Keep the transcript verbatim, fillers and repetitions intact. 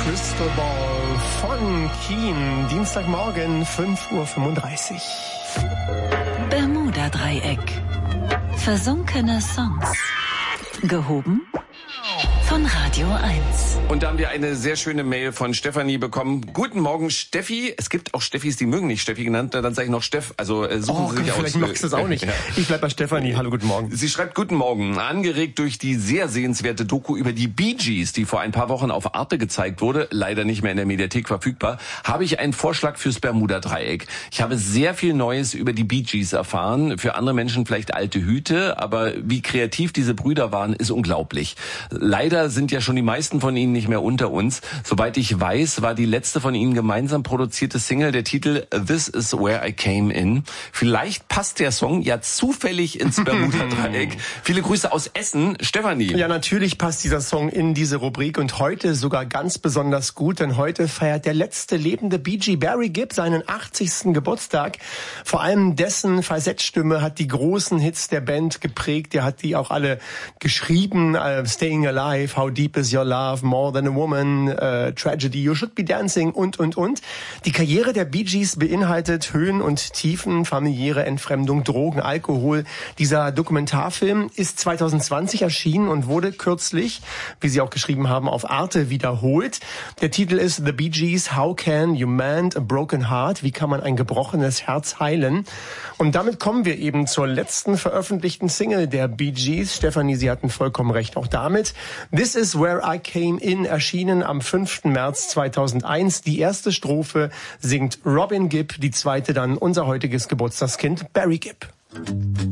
Crystal Ball von Keen. Dienstagmorgen, fünf Uhr fünfunddreißig. Bermuda-Dreieck. Versunkene Songs. Gehoben von Radio eins. Und da haben wir eine sehr schöne Mail von Stefanie bekommen. Guten Morgen, Steffi. Es gibt auch Steffis, die mögen nicht Steffi genannt. Dann sage ich noch Steff. Also äh, suchen oh, Sie sich aus. Vielleicht magst du es auch nicht. Ja. Ich bleib bei Stefanie. Hallo, guten Morgen. Sie schreibt, guten Morgen. Angeregt durch die sehr sehenswerte Doku über die Bee Gees, die vor ein paar Wochen auf Arte gezeigt wurde, leider nicht mehr in der Mediathek verfügbar, habe ich einen Vorschlag fürs Bermuda-Dreieck. Ich habe sehr viel Neues über die Bee Gees erfahren. Für andere Menschen vielleicht alte Hüte, aber wie kreativ diese Brüder waren, ist unglaublich. Leider sind ja schon die meisten von ihnen nicht mehr unter uns. Soweit ich weiß, war die letzte von ihnen gemeinsam produzierte Single der Titel This Is Where I Came In. Vielleicht passt der Song ja zufällig ins Bermuda-Dreieck. Viele Grüße aus Essen, Stefanie. Ja, natürlich passt dieser Song in diese Rubrik und heute sogar ganz besonders gut, denn heute feiert der letzte lebende Bee Gee, Barry Gibb, seinen achtzigsten Geburtstag. Vor allem dessen Falsettstimme hat die großen Hits der Band geprägt. Er hat die auch alle geschrieben. Uh, Staying Alive, How Deep Is Your Love, More Than a Woman, uh, Tragedy, You Should Be Dancing und, und, und. Die Karriere der Bee Gees beinhaltet Höhen und Tiefen, familiäre Entfremdung, Drogen, Alkohol. Dieser Dokumentarfilm ist zwanzig zwanzig erschienen und wurde kürzlich, wie Sie auch geschrieben haben, auf Arte wiederholt. Der Titel ist The Bee Gees, How Can You Mend a Broken Heart? Wie kann man ein gebrochenes Herz heilen? Und damit kommen wir eben zur letzten veröffentlichten Single der Bee Gees. Stefanie, Sie hatten vollkommen recht, auch damit. This Is Where I Came In, erschienen am fünften März zweitausendeins. Die erste Strophe singt Robin Gibb, die zweite dann unser heutiges Geburtstagskind Barry Gibb.